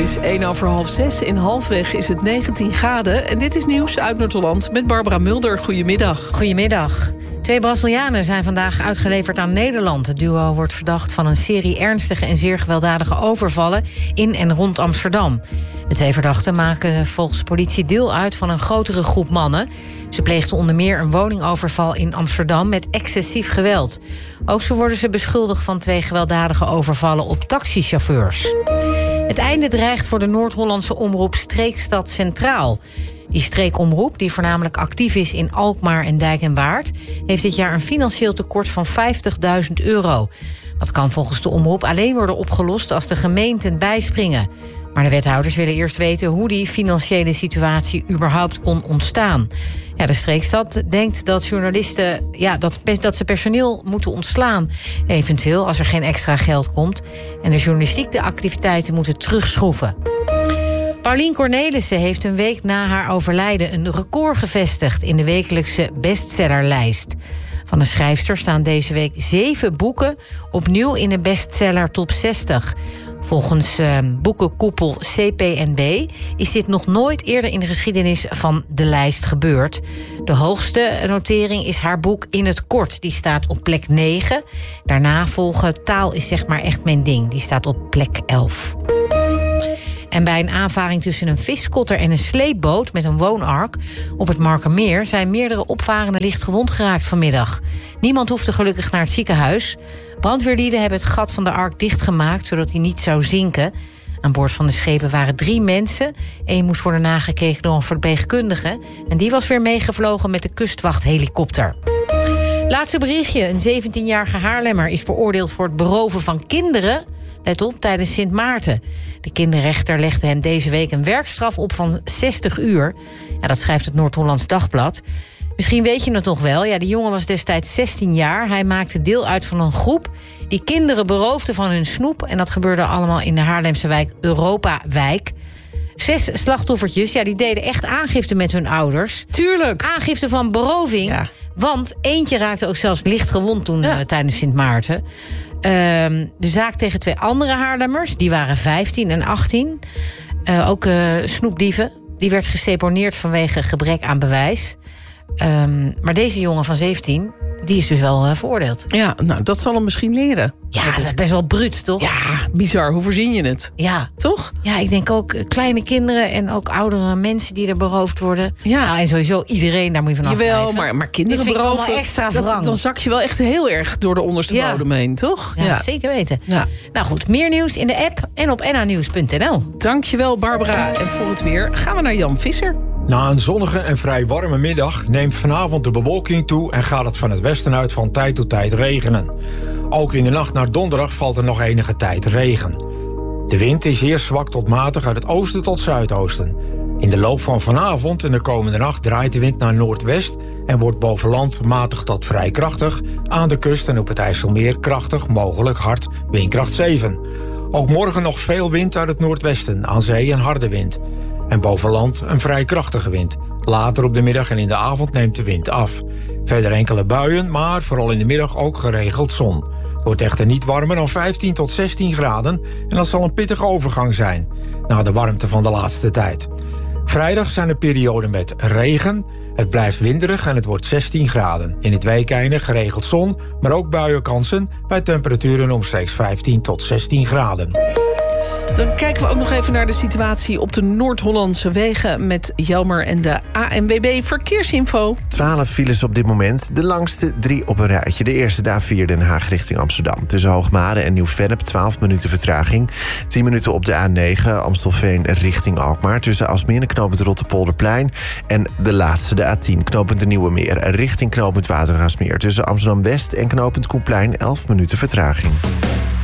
is 6:01. In Halfweg is het 19 graden. En dit is nieuws uit Noord-Holland met Barbara Mulder. Goedemiddag. Goedemiddag. 2 Brazilianen zijn vandaag uitgeleverd aan Nederland. Het duo wordt verdacht van een serie ernstige en zeer gewelddadige overvallen in en rond Amsterdam. De 2 verdachten maken volgens politie deel uit van een grotere groep mannen. Ze pleegden onder meer een woningoverval in Amsterdam met excessief geweld. Ook zo worden ze beschuldigd van 2 gewelddadige overvallen op taxichauffeurs. Het einde dreigt voor de Noord-Hollandse omroep Streekstad Centraal. Die streekomroep, die voornamelijk actief is in Alkmaar en Dijk en Waard, heeft dit jaar een financieel tekort van €50.000. Dat kan volgens de omroep alleen worden opgelost als de gemeenten bijspringen. Maar de wethouders willen eerst weten hoe die financiële situatie überhaupt kon ontstaan. Ja, de Streekstad denkt dat journalisten dat ze personeel moeten ontslaan, eventueel als er geen extra geld komt. En de journalistiek de activiteiten moeten terugschroeven. Paulien Cornelissen heeft een week na haar overlijden een record gevestigd in de wekelijkse bestsellerlijst. Van de schrijfster staan deze week 7 boeken opnieuw in de bestseller top 60. Volgens boekenkoepel CPNB is dit nog nooit eerder in de geschiedenis van de lijst gebeurd. De hoogste notering is haar boek In het Kort. Die staat op plek 9. Daarna volgen Taal is zeg maar echt mijn ding. Die staat op plek 11. En bij een aanvaring tussen een viskotter en een sleepboot met een woonark op het Markermeer zijn meerdere opvarenden licht gewond geraakt vanmiddag. Niemand hoefde gelukkig naar het ziekenhuis. Brandweerlieden hebben het gat van de ark dichtgemaakt zodat hij niet zou zinken. Aan boord van de schepen waren 3 mensen. 1 moest worden nagekeken door een verpleegkundige. En die was weer meegevlogen met de kustwachthelikopter. Laatste berichtje. Een 17-jarige Haarlemmer is veroordeeld voor het beroven van kinderen. Let op, tijdens Sint Maarten. De kinderrechter legde hem deze week een werkstraf op van 60 uur. Ja, dat schrijft het Noord-Hollands Dagblad. Misschien weet je het nog wel. Ja, de jongen was destijds 16 jaar. Hij maakte deel uit van een groep die kinderen beroofde van hun snoep. En dat gebeurde allemaal in de Haarlemse wijk Europawijk. 6 slachtoffertjes, ja, die deden echt aangifte met hun ouders. Tuurlijk. Aangifte van beroving. Ja. Want eentje raakte ook zelfs licht gewond toen tijdens Sint Maarten. De zaak tegen 2 andere Haarlemmers, die waren 15 en 18. Ook snoepdieven. Die werd geseponeerd vanwege gebrek aan bewijs. Maar deze jongen van 17, die is dus wel veroordeeld. Ja, nou, dat zal hem misschien leren. Ja, dat is best wel bruut, toch? Ja, bizar. Hoe voorzien je het? Ja. Toch? Ja, ik denk ook kleine kinderen en ook oudere mensen die er beroofd worden. Ja. Nou, en sowieso iedereen, daar moet je vanaf blijven. Jawel, maar kinderen beroven, extra dan zak je wel echt heel erg door de onderste bodem heen, toch? Ja, zeker weten. Ja. Nou goed, meer nieuws in de app en op NH-nieuws.nl. Dankjewel, Barbara. En voor het weer gaan we naar Jan Visser. Na een zonnige en vrij warme middag neemt vanavond de bewolking toe en gaat het van het westen uit van tijd tot tijd regenen. Ook in de nacht naar donderdag valt er nog enige tijd regen. De wind is eerst zwak tot matig uit het oosten tot zuidoosten. In de loop van vanavond en de komende nacht draait de wind naar noordwest en wordt boven land matig tot vrij krachtig. Aan de kust en op het IJsselmeer krachtig, mogelijk hard, windkracht 7. Ook morgen nog veel wind uit het noordwesten, aan zee een harde wind. En boven land een vrij krachtige wind. Later op de middag en in de avond neemt de wind af. Verder enkele buien, maar vooral in de middag ook geregeld zon. Het wordt echter niet warmer dan 15 tot 16 graden... en dat zal een pittige overgang zijn, na de warmte van de laatste tijd. Vrijdag zijn er perioden met regen. Het blijft winderig en het wordt 16 graden. In het weekeinde geregeld zon, maar ook buienkansen... bij temperaturen omstreeks 15 tot 16 graden. Dan kijken we ook nog even naar de situatie op de Noord-Hollandse wegen met Jelmer en de ANWB Verkeersinfo. 12 files op dit moment. De langste 3 op een rijtje. De eerste de A4 Den Haag richting Amsterdam. Tussen Hoogmade en Nieuw-Vennep 12 minuten vertraging. 10 minuten op de A9 Amstelveen richting Alkmaar. Tussen Aalsmeer en knooppunt Rotterpolderplein. En de laatste de A10 knooppunt de Nieuwe Meer richting knooppunt Watergraafsmeer. Tussen Amsterdam-West en knooppunt Koenplein 11 minuten vertraging.